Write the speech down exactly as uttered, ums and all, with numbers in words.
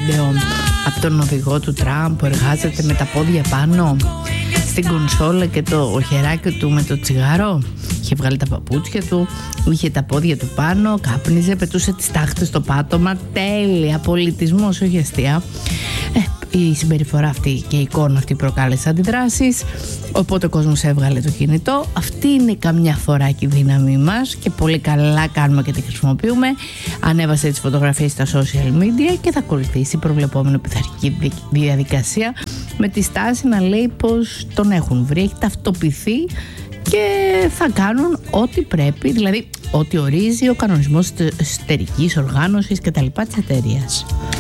βίντεο από τον οδηγό του τραμ που εργάζεται με τα πόδια πάνω στην κονσόλα και το χεράκι του με το τσιγάρο. Είχε βγάλει τα παπούτσια του, είχε τα πόδια του πάνω, κάπνιζε, πετούσε τις τάχτες στο πάτωμα. Τέλεια, πολιτισμός, όχι αστεία. Ε, η συμπεριφορά αυτή και η εικόνα αυτή προκάλεσε αντιδράσεις, οπότε ο κόσμος έβγαλε το κινητό. Αυτή είναι καμιά φορά και η δύναμή μας και πολύ καλά κάνουμε και τη χρησιμοποιούμε. Ανέβασε τις φωτογραφίες στα social media και θα ακολουθήσει προβλεπόμενο πειθαρχική διαδικασία με τη στάση να λέει πως τον έχουν βρει, έχει ταυτοποιηθεί και θα κάνουν ό,τι πρέπει, δηλαδή ό,τι ορίζει ο κανονισμός της εσωτερικής οργάνωσης κτλ. Της εταιρείας.